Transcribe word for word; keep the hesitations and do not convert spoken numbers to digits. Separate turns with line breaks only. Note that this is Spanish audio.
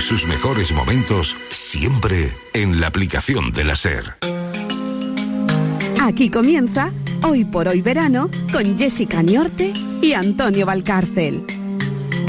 sus mejores momentos siempre en la aplicación de la SER.
Aquí comienza Hoy por Hoy Verano con Jessica Niorte y Antonio Valcárcel.